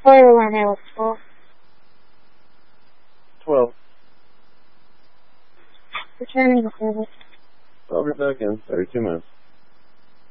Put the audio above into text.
Oil line eligible. 12. Returning to service. 12 seconds, 32 minutes.